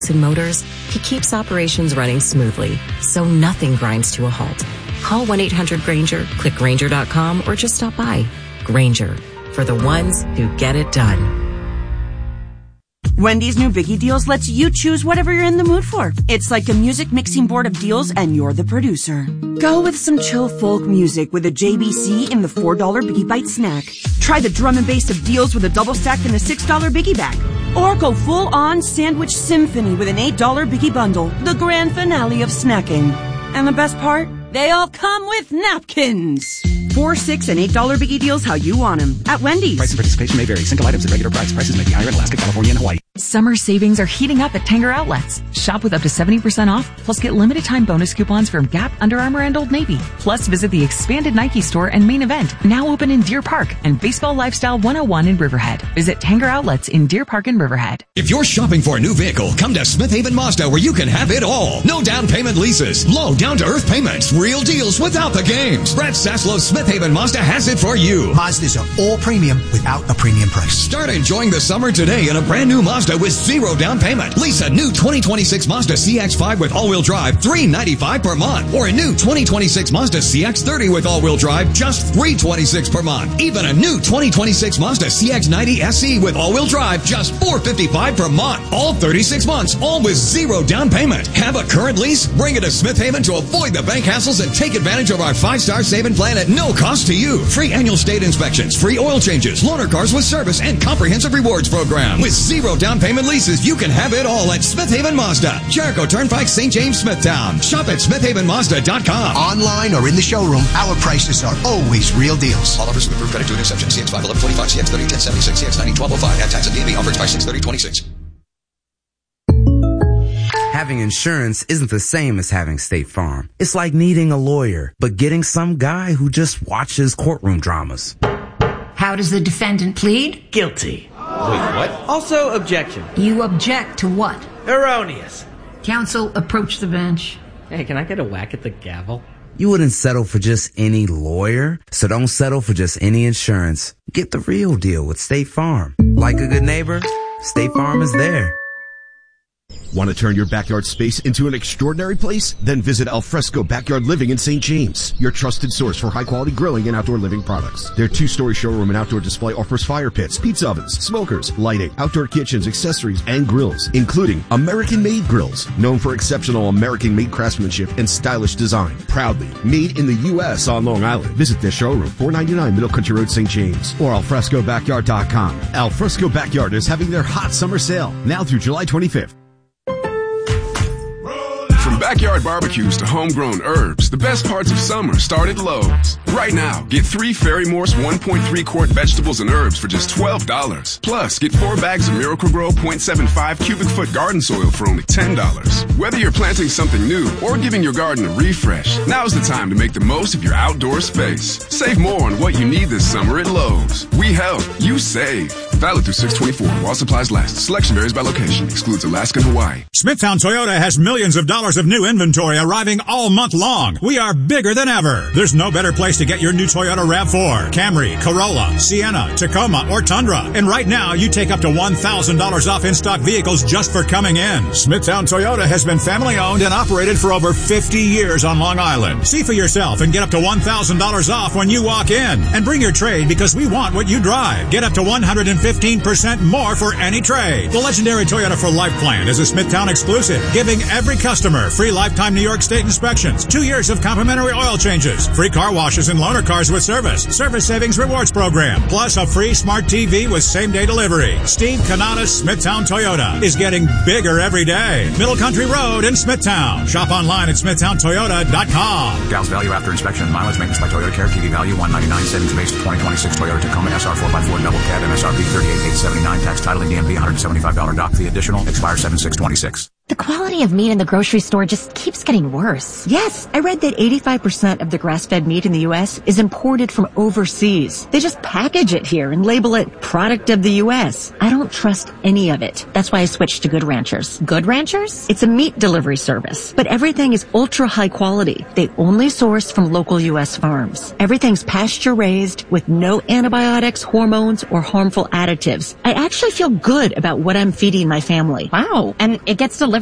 In Motors, he keeps operations running smoothly, so nothing grinds to a halt. Call 1-800-GRAINGER, click Grainger.com, or just stop by. Grainger, for the ones who get it done. Wendy's new Biggie Deals lets you choose whatever you're in the mood for. It's like a music mixing board of deals, and you're the producer. Go with some chill folk music with a JBC in the $4 Biggie Bite snack. Try the drum and bass of deals with a double stack in the $6 Biggie Bag. Or go full-on sandwich symphony with an $8 Biggie Bundle, the grand finale of snacking. And the best part? They all come with napkins. $4, $6, and $8 Biggie Deals how you want them. At Wendy's. Price and participation may vary. Single items at regular price. Prices may be higher in Alaska, California, and Hawaii. Summer savings are heating up at Tanger Outlets. Shop with up to 70% off, plus get limited time bonus coupons from Gap, Under Armour, and Old Navy. Plus visit the expanded Nike store and main event, now open in Deer Park, and Baseball Lifestyle 101 in Riverhead. Visit Tanger Outlets in Deer Park and Riverhead. If you're shopping for a new vehicle, come to Smith Haven Mazda, where you can have it all. No down payment leases, low down-to-earth payments, real deals without the games. Brad Saslow's Smith Haven Mazda has it for you. Mazdas are all premium without a premium price. Start enjoying the summer today in a brand new Mazda with zero down payment. Lease a new 2026 Mazda CX-5 with all-wheel drive, $395 per month. Or a new 2026 Mazda CX-30 with all-wheel drive, just $326 per month. Even a new 2026 Mazda CX-90 SE with all-wheel drive, just $455 per month. All 36 months, all with zero down payment. Have a current lease? Bring it to Smith Haven to avoid the bank hassles and take advantage of our 5-star saving plan at no cost to you. Free annual state inspections, free oil changes, loaner cars with service, and comprehensive rewards program. With zero down payment leases, you can have it all at Smith Haven Mazda, Jericho Turnpike, St. James, Smithtown. Shop at smithhavenmazda.com. Online or in the showroom, our prices are always real deals. All offers with approved credit to an exception. CX5 1145, CX30 1076, CX90 1205. Add tax and DMV offers by 63026. Having insurance isn't the same as having State Farm. It's like needing a lawyer, but getting some guy who just watches courtroom dramas. How does the defendant plead? Guilty. Wait, what? Also, objection. You object to what? Erroneous. Counsel, approach the bench. Hey, can I get a whack at the gavel? You wouldn't settle for just any lawyer, so don't settle for just any insurance. Get the real deal with State Farm. Like a good neighbor, State Farm is there. Want to turn your backyard space into an extraordinary place? Then visit Alfresco Backyard Living in St. James, your trusted source for high-quality grilling and outdoor living products. Their 2-story showroom and outdoor display offers fire pits, pizza ovens, smokers, lighting, outdoor kitchens, accessories, and grills, including American-made grills, known for exceptional American-made craftsmanship and stylish design. Proudly made in the U.S. on Long Island. Visit their showroom, 499 Middle Country Road, St. James, or alfrescobackyard.com. Alfresco Backyard is having their hot summer sale, now through July 25th. From backyard barbecues to homegrown herbs, the best parts of summer start at Lowe's. Right now, get 3 Ferry Morse 1.3 quart vegetables and herbs for just $12. Plus, get 4 bags of Miracle-Gro 0.75 cubic foot garden soil for only $10. Whether you're planting something new or giving your garden a refresh, now's the time to make the most of your outdoor space. Save more on what you need this summer at Lowe's. We help, you save. Valid through 6/24 while supplies last. Selection varies by location. Excludes Alaska and Hawaii. Smithtown Toyota has millions of dollars of new inventory arriving all month long. We are bigger than ever. There's no better place to get your new Toyota RAV4, Camry, Corolla, Sienna, Tacoma, or Tundra. And right now, you take up to $1,000 off in-stock vehicles just for coming in. Smithtown Toyota has been family-owned and operated for over 50 years on Long Island. See for yourself and get up to $1,000 off when you walk in. And bring your trade because we want what you drive. Get up to 115% more for any trade. The legendary Toyota for Life plan is a Smithtown exclusive, giving every customer free lifetime New York State inspections, 2 years of complimentary oil changes, free car washes and loaner cars with service savings rewards program, plus a free smart TV with same-day delivery. Steve Canada's Smithtown Toyota is getting bigger every day. Middle Country Road in Smithtown. Shop online at smithtowntoyota.com. Gals value after inspection and mileage maintenance by Toyota Care. TV value $199. Savings based 2026 Toyota Tacoma SR 4x4 double cab MSRP $38,879. Tax title and DMV $175 doc fee additional. Expires 7/6/26. The quality of meat in the grocery store just keeps getting worse. Yes, I read that 85% of the grass-fed meat in the U.S. is imported from overseas. They just package it here and label it product of the U.S. I don't trust any of it. That's why I switched to Good Ranchers. Good Ranchers? It's a meat delivery service, but everything is ultra high quality. They only source from local U.S. farms. Everything's pasture raised with no antibiotics, hormones, or harmful additives. I actually feel good about what I'm feeding my family. Wow. And it gets delivered